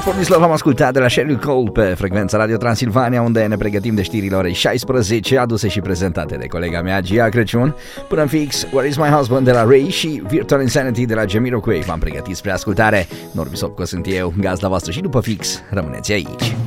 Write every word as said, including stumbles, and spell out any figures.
Pornislov am ascultat de la Sheryl Cole pe frecvența Radio Transilvania, unde ne pregătim de știrile orei șaisprezece, aduse și prezentate de colega mea Gia Crăciun. Până în fix, Where is my husband de la Ray și Virtual Insanity de la Jamiroquai v-am pregătit spre ascultare. Norbi Sopco sunt eu, gazda voastră, și după fix rămâneți aici.